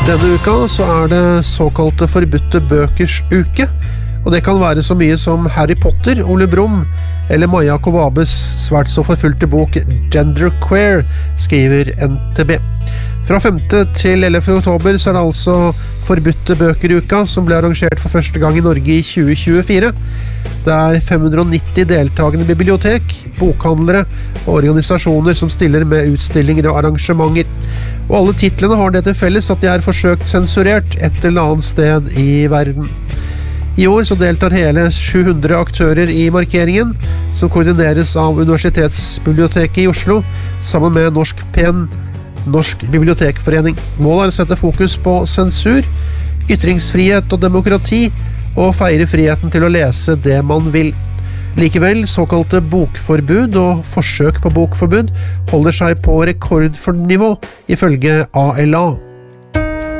Denne uka så det såkalte forbudte bøkers uke, og det kan være så mye som Harry Potter, Ole Brumm, eller Maja Kobabes svært så forfulgte bok Genderqueer, skriver NTB. Fra 5. til 11. oktober så det altså forbudte bøkeruka, som ble arrangert for første gang i Norge i 2024. Det 590 deltagende bibliotek, bokhandlere og organisasjoner som stiller med utstillinger og arrangementer. Og alle titlene har det til felles at de forsøkt sensurert et eller annet sted i verden. I år så deltar hele 700 aktører i markeringen, som koordineres av Universitetsbiblioteket i Oslo, sammen med Norsk Bibliotekforening. Målet å sette fokus på sensur, ytringsfrihet og demokrati, og feire friheten til å lese det man vil. Likevel, såkalte bokforbud og forsøk på bokforbud holder seg på rekordnivå, ifølge ALA.